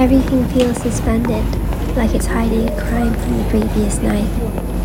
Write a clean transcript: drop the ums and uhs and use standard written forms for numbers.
Everything feels suspended, like it's hiding a crime from the previous night.